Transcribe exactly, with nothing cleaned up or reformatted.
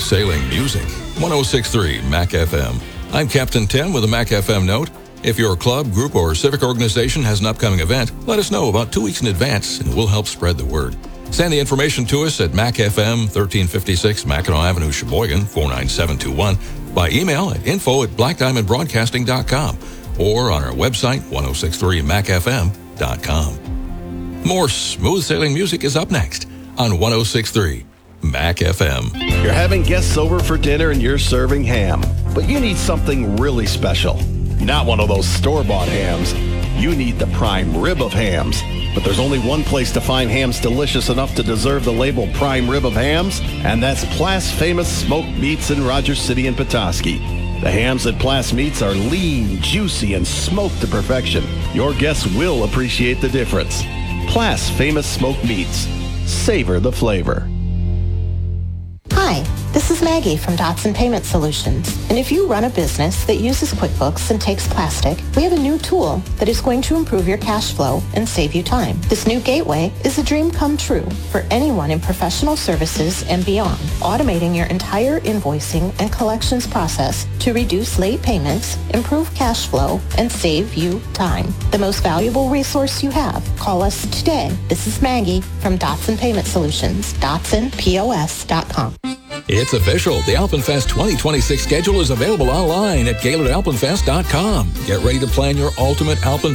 sailing music. one oh six point three Mac F M. I'm Captain Tim with a Mac F M note. If your club, group, or civic organization has an upcoming event, let us know about two weeks in advance and we'll help spread the word. Send the information to us at Mac F M, thirteen fifty-six Mackinac Avenue, Sheboygan, four nine seven two one, by email at info at black diamond broadcasting dot com or on our website, ten sixty-three mac f m dot com. More smooth sailing music is up next on ten sixty-three Mac F M. You're having guests over for dinner and you're serving ham, but you need something really special. Not one of those store-bought hams. You need the prime rib of hams. But there's only one place to find hams delicious enough to deserve the label prime rib of hams, and that's Plass Famous Smoked Meats in Rogers City and Petoskey. The hams at Plass Meats are lean, juicy, and smoked to perfection. Your guests will appreciate the difference. Plass Famous Smoked Meats. Savor the flavor. Hi, this is Maggie from Dotson Payment Solutions. And if you run a business that uses QuickBooks and takes plastic, we have a new tool that is going to improve your cash flow and save you time. This new gateway is a dream come true for anyone in professional services and beyond, automating your entire invoicing and collections process to reduce late payments, improve cash flow, and save you time. The most valuable resource you have. Call us today. This is Maggie from Dotson Payment Solutions, dotson p o s dot com. It's official. The Alpenfest twenty twenty-six schedule is available online at gaylord alpenfest dot com. Get ready to plan your ultimate Alpenfest